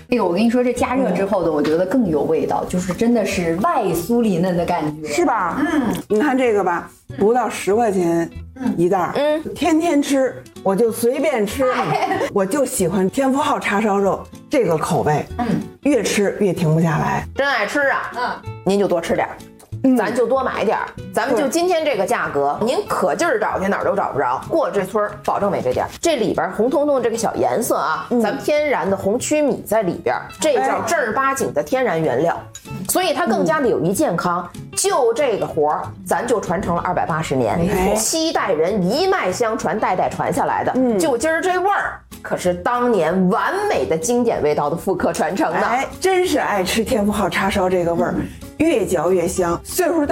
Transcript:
哎呦，我跟你说，这加热之后的，我觉得更有味道，就是真的是外酥里嫩的感觉， 是吧？你看这个吧，不到10块钱一袋，天天吃，我就随便吃，我就喜欢天福号叉烧肉这个口味，越吃越停不下来。 真爱吃啊，您就多吃点儿。咱就多买点儿，咱们就今天这个价格，您可劲儿找去哪儿都找不着。过这村保证没这点儿。这里边红彤彤这个小颜色啊，咱们天然的红曲米在里边，这叫正儿八经的天然原料，所以它更加的有益健康。就这个活儿，咱就传承了280年，7代人一脉相传，代代传下来的。就今儿这味儿，可是当年完美的经典味道的复刻传承的。 真是爱吃天福号叉烧这个味儿，越嚼越香。岁数大